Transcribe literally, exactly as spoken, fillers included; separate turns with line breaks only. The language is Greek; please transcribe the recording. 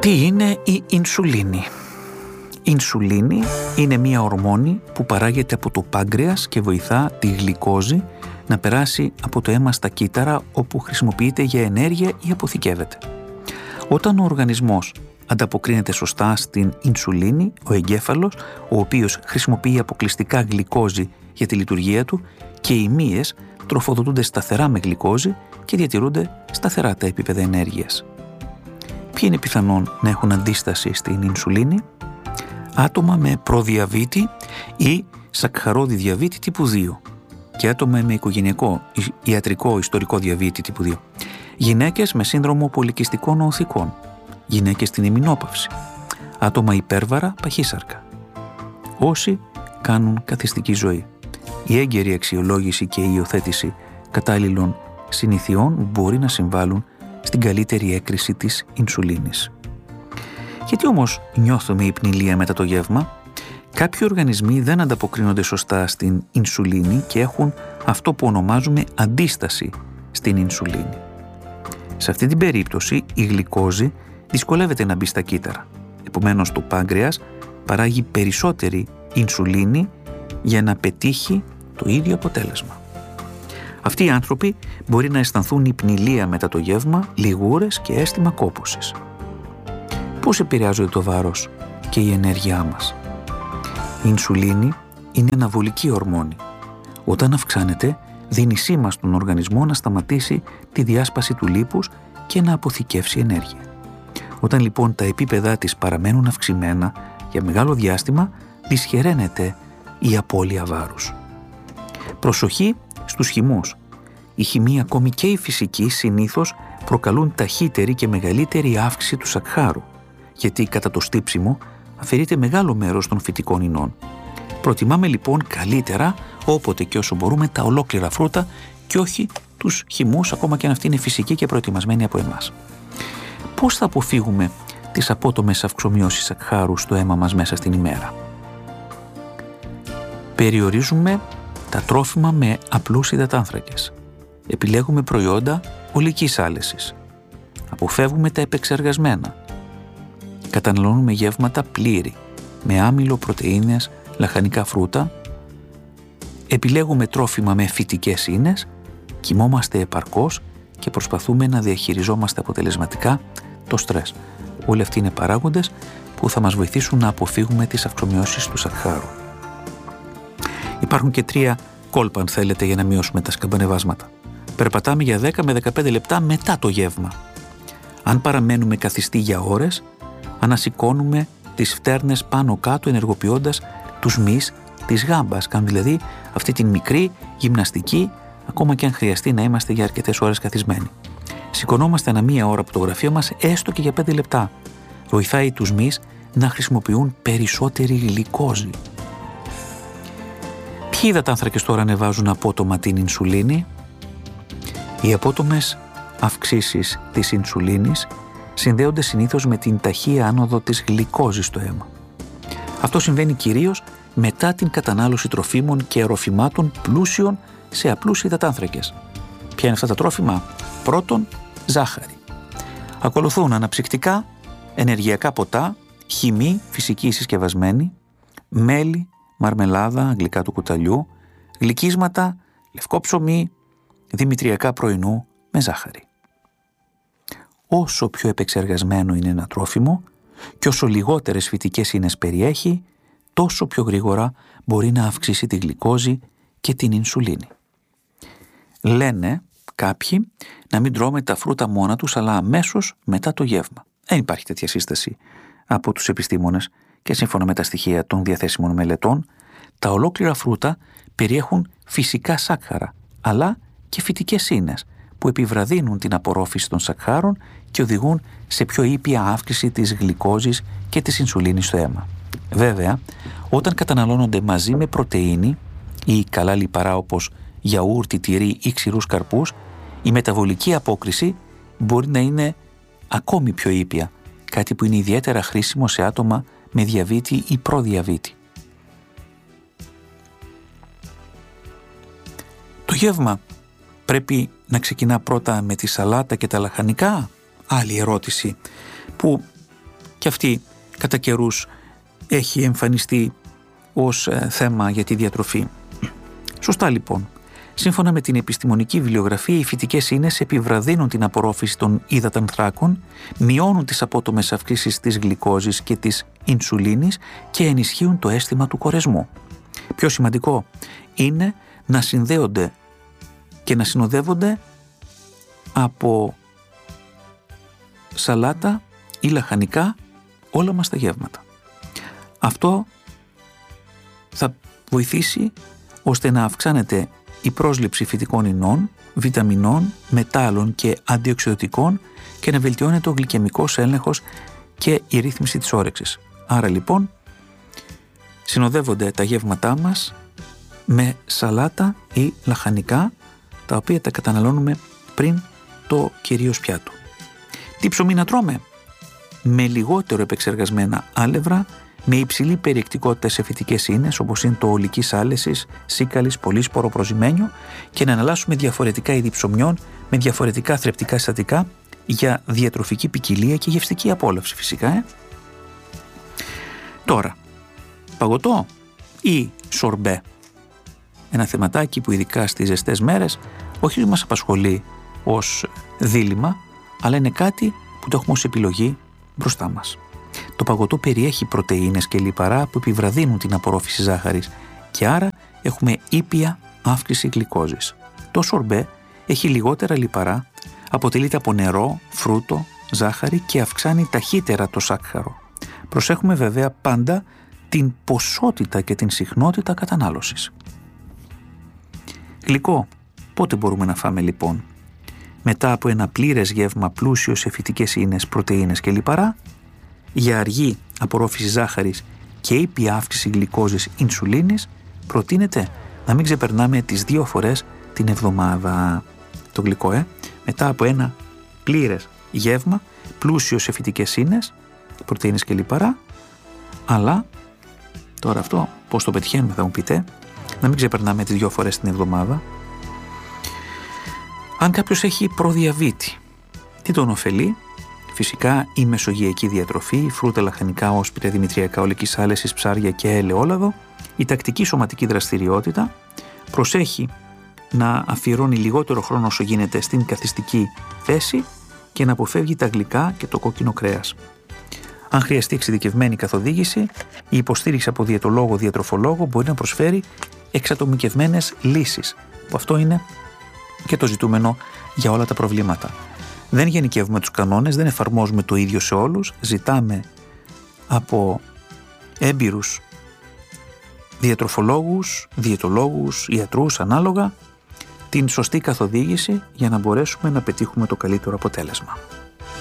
Τι είναι η ινσουλίνη? Η ινσουλίνη είναι μια ορμόνη που παράγεται από το πάγκρεας και βοηθά τη γλυκόζη να περάσει από το αίμα στα κύτταρα, όπου χρησιμοποιείται για ενέργεια ή αποθηκεύεται. Όταν ο οργανισμός ανταποκρίνεται σωστά στην ινσουλίνη, ο εγκέφαλος, ο οποίος χρησιμοποιεί αποκλειστικά γλυκόζη για τη λειτουργία του, και οι μύες τροφοδοτούνται σταθερά με γλυκόζη και διατηρούνται σταθερά τα επίπεδα ενέργειας. Ποιοι είναι πιθανόν να έχουν αντίσταση στην ινσουλίνη? Άτομα με προδιαβήτη ή σακχαρόδι διαβήτη τύπου δύο και άτομα με οικογενειακό ιατρικό ιστορικό διαβήτη τύπου δύο. Γυναίκες με σύνδρομο πολικυστικών οθικών. Γυναίκες στην ημινόπαυση. Άτομα υπέρβαρα παχύσαρκα. Όσοι κάνουν καθιστική ζωή. Η έγκαιρη αξιολόγηση και η υιοθέτηση κατάλληλων συνηθιών μπορεί να συμβάλλουν στην καλύτερη έκρηση της ινσουλίνης. Γιατί όμως νιώθουμε υπνηλία μετά το γεύμα? Κάποιοι οργανισμοί δεν ανταποκρίνονται σωστά στην ινσουλίνη και έχουν αυτό που ονομάζουμε αντίσταση στην ινσουλίνη. Σε αυτή την περίπτωση η γλυκόζη δυσκολεύεται να μπει στα κύτταρα. Επομένως το πάγκρεας παράγει περισσότερη ινσουλίνη για να πετύχει το ίδιο αποτέλεσμα. Αυτοί οι άνθρωποι μπορεί να αισθανθούν υπνηλία μετά το γεύμα, λιγούρες και αίσθημα κόπωσης. Πώς επηρεάζονται το βάρος και η ενέργειά μας? Η ινσουλίνη είναι αναβολική ορμόνη. Όταν αυξάνεται, δίνει σήμα στον οργανισμό να σταματήσει τη διάσπαση του λίπους και να αποθηκεύσει ενέργεια. Όταν λοιπόν τα επίπεδά της παραμένουν αυξημένα για μεγάλο διάστημα, δυσχεραίνεται η απώλεια βάρους. Προσοχή στους χυμούς. Οι χυμοί, ακόμη και οι φυσικοί, συνήθως προκαλούν ταχύτερη και μεγαλύτερη αύξηση του σακχάρου, γιατί κατά το στύψιμο αφαιρείται μεγάλο μέρος των φυτικών ινών. Προτιμάμε λοιπόν καλύτερα, όποτε και όσο μπορούμε, τα ολόκληρα φρούτα και όχι τους χυμούς, ακόμα και αν αυτοί είναι φυσικοί και προετοιμασμένοι από εμάς. Πώς θα αποφύγουμε τις απότομες αυξομοιώσεις σακχάρου στο αίμα μας μέσα στην ημέρα? Περιορίζουμε τα τρόφιμα με απλούς υδατάνθρακες. Επιλέγουμε προϊόντα ολικής άλεσης. Αποφεύγουμε τα επεξεργασμένα. Καταναλώνουμε γεύματα πλήρη, με άμυλο, πρωτεΐνες, λαχανικά φρούτα. Επιλέγουμε τρόφιμα με φυτικές ίνες, κοιμόμαστε επαρκώς και προσπαθούμε να διαχειριζόμαστε αποτελεσματικά το στρες. Όλοι αυτοί είναι παράγοντες που θα μας βοηθήσουν να αποφύγουμε τις αυξομοιώσεις του σακχάρου. Υπάρχουν και τρία κόλπα, αν θέλετε, για να μειώσουμε τα σκαμπανεβάσματα. Περπατάμε για δέκα με δεκαπέντε λεπτά μετά το γεύμα. Αν παραμένουμε καθιστοί για ώρες, ανασηκώνουμε τις φτέρνες πάνω κάτω, ενεργοποιώντας τους μυς της γάμπας. Κάνουμε δηλαδή αυτή την μικρή γυμναστική, ακόμα και αν χρειαστεί να είμαστε για αρκετές ώρες καθισμένοι. Σηκωνόμαστε ανά μία ώρα από το γραφείο μας, έστω και για πέντε λεπτά. Βοηθάει τους μυς να χρησιμοποιούν περισσότερη γλυκόζη. Ποιοι υδατάνθρακες τώρα ανεβάζουν απότομα την ινσουλίνη? Οι απότομες αυξήσεις της ινσουλίνης συνδέονται συνήθως με την ταχεία άνοδο της γλυκόζης στο αίμα. Αυτό συμβαίνει κυρίως μετά την κατανάλωση τροφίμων και αεροφυμάτων πλούσιων σε απλούς υδατάνθρακες. Ποια είναι αυτά τα τρόφιμα? Πρώτον, ζάχαρη. Ακολουθούν αναψυκτικά, ενεργειακά ποτά, χυμή, φυσική συσκευασμένη, μέλι, μαρμελάδα, γλυκά του κουταλιού, γλυκίσματα, λευκό ψωμί, δημητριακά πρωινού με ζάχαρη. Όσο πιο επεξεργασμένο είναι ένα τρόφιμο και όσο λιγότερες φυτικές ίνες περιέχει, τόσο πιο γρήγορα μπορεί να αυξήσει τη γλυκόζη και την ινσουλίνη. Λένε κάποιοι να μην τρώμε τα φρούτα μόνα τους, αλλά αμέσως μετά το γεύμα. Δεν υπάρχει τέτοια σύσταση από τους επιστήμονες και σύμφωνα με τα στοιχεία των διαθέσιμων μελετών, τα ολόκληρα φρούτα περιέχουν φυσικά σάκχαρα, αλλά και φυτικές ίνες που επιβραδύνουν την απορρόφηση των σακχάρων και οδηγούν σε πιο ήπια αύξηση της γλυκόζης και της ινσουλίνης στο αίμα. Βέβαια, όταν καταναλώνονται μαζί με πρωτεΐνη ή καλά λιπαρά όπως γιαούρτι, τυρί ή ξηρούς καρπούς, η μεταβολική απόκριση μπορεί να είναι ακόμη πιο ήπια, κάτι που είναι ιδιαίτερα χρήσιμο σε άτομα με διαβήτη ή προδιαβήτη. Το γεύμα πρέπει να ξεκινά πρώτα με τη σαλάτα και τα λαχανικά? Άλλη ερώτηση που και αυτή κατά καιρούς έχει εμφανιστεί ως ε, θέμα για τη διατροφή. Σωστά λοιπόν. Σύμφωνα με την επιστημονική βιβλιογραφία, οι φυτικές ίνες επιβραδύνουν την απορρόφηση των υδατανθράκων, μειώνουν τις απότομες αυξήσεις της γλυκόζης και της ινσουλίνης και ενισχύουν το αίσθημα του κορεσμού. Πιο σημαντικό είναι να συνδέονται και να συνοδεύονται από σαλάτα ή λαχανικά όλα μας τα γεύματα. Αυτό θα βοηθήσει ώστε να αυξάνεται η πρόσληψη φυτικών ινών, βιταμινών, μετάλλων και αντιοξυδοτικών και να βελτιώνεται ο γλυκαιμικός έλεγχος και η ρύθμιση της όρεξης. Άρα λοιπόν συνοδεύονται τα γεύματά μας με σαλάτα ή λαχανικά, τα οποία τα καταναλώνουμε πριν το κυρίως πιάτο. Τι ψωμί να τρώμε? Με λιγότερο επεξεργασμένα άλευρα, με υψηλή περιεκτικότητα σε φυτικές ίνες όπως είναι το ολικής άλεσης, σίκαλης, πολύσπορο, προζυμένιο και να αναλάσουμε διαφορετικά είδη ψωμιών με διαφορετικά θρεπτικά συστατικά για διατροφική ποικιλία και γευστική απόλαυση φυσικά. Ε? Τώρα, παγωτό ή σορμπέ? Ένα θεματάκι που ειδικά στις ζεστές μέρες όχι μας απασχολεί ως δίλημμα, αλλά είναι κάτι που το έχουμε ως επιλογή μπροστά μας. Το παγωτό περιέχει πρωτεΐνες και λιπαρά που επιβραδύνουν την απορρόφηση ζάχαρης και άρα έχουμε ήπια αύξηση γλυκόζης. Το σορμπέ έχει λιγότερα λιπαρά, αποτελείται από νερό, φρούτο, ζάχαρη και αυξάνει ταχύτερα το σάκχαρο. Προσέχουμε βέβαια πάντα την ποσότητα και την συχνότητα κατανάλωσης. Γλυκό, πότε μπορούμε να φάμε λοιπόν? Μετά από ένα πλήρες γεύμα πλούσιο σε φυτικές ίνες, πρωτεΐνες και λιπαρά, για αργή απορρόφηση ζάχαρης και ήπια αύξηση γλυκόζης ινσουλίνης, προτείνεται να μην ξεπερνάμε τις δύο φορές την εβδομάδα. Το γλυκό, ε, μετά από ένα πλήρες γεύμα πλούσιο σε φυτικές ίνες, πρωτεΐνες και λιπαρά, αλλά τώρα αυτό πώς το πετυχαίνουμε θα μου πείτε, να μην ξεπερνάμε τις δύο φορές την εβδομάδα. Αν κάποιος έχει προδιαβήτη, τι τον ωφελεί? Φυσικά η μεσογειακή διατροφή, φρούτα, λαχανικά, όσπρια, δημητριακά, ολικής άλεσης, ψάρια και ελαιόλαδο, η τακτική σωματική δραστηριότητα, προσέχει να αφιερώνει λιγότερο χρόνο όσο γίνεται στην καθιστική θέση και να αποφεύγει τα γλυκά και το κόκκινο κρέας. Αν χρειαστεί εξειδικευμένη καθοδήγηση, η υποστήριξη από διαιτολόγο, διατροφολόγο μπορεί να προσφέρει εξατομικευμένες λύσεις, που αυτό είναι και το ζητούμενο για όλα τα προβλήματα. Δεν γενικεύουμε τους κανόνες, δεν εφαρμόζουμε το ίδιο σε όλους, ζητάμε από έμπειρους διατροφολόγους, διαιτολόγους, ιατρούς ανάλογα την σωστή καθοδήγηση για να μπορέσουμε να πετύχουμε το καλύτερο αποτέλεσμα.